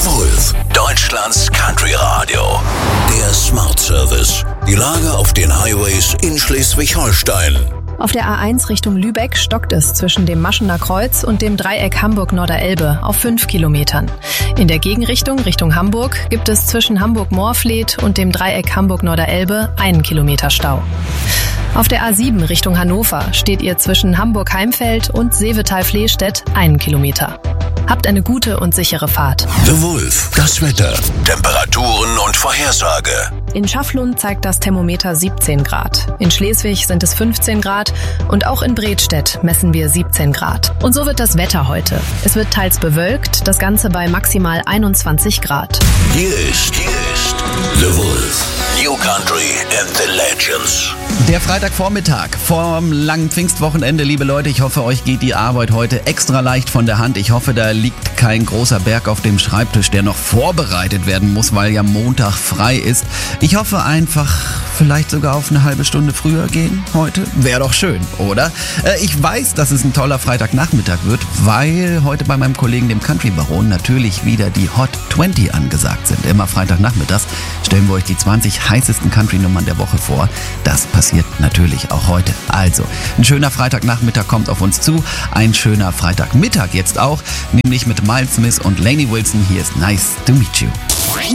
Wolf, Deutschlands Country Radio. Der Smart Service. Die Lage auf den Highways in Schleswig-Holstein. Auf der A1 Richtung Lübeck stockt es zwischen dem Maschener Kreuz und dem Dreieck Hamburg-Norderelbe auf 5 Kilometern. In der Gegenrichtung Richtung Hamburg gibt es zwischen Hamburg-Moorfleet und dem Dreieck Hamburg-Norderelbe 1 Kilometer Stau. Auf der A7 Richtung Hannover steht ihr zwischen Hamburg-Heimfeld und Seevetal-Flehstedt 1 Kilometer. Habt eine gute und sichere Fahrt. The Wolf, das Wetter, Temperaturen und Vorhersage. In Schafflund zeigt das Thermometer 17 Grad. In Schleswig sind es 15 Grad und auch in Bredstedt messen wir 17 Grad. Und so wird das Wetter heute. Es wird teils bewölkt, das Ganze bei maximal 21 Grad. Hier ist The Wolf, New Country and the Legends. Der Freitagvormittag vorm langen Pfingstwochenende, liebe Leute. Ich hoffe, euch geht die Arbeit heute extra leicht von der Hand. Ich hoffe, da liegt kein großer Berg auf dem Schreibtisch, der noch vorbereitet werden muss, weil ja Montag frei ist. Ich hoffe einfach, vielleicht sogar auf eine halbe Stunde früher gehen heute. Wäre doch schön, oder? Ich weiß, dass es ein toller Freitagnachmittag wird, weil heute bei meinem Kollegen, dem Country Baron, natürlich wieder die Hot 20 angesagt sind. Immer Freitagnachmittags stellen wir euch die 20 heißesten Country-Nummern der Woche vor. Das passiert natürlich auch heute. Also, ein schöner Freitagnachmittag kommt auf uns zu. Ein schöner Freitagmittag jetzt auch, nämlich mit Miles Smith und Lainey Wilson. Hier ist Nice to Meet You.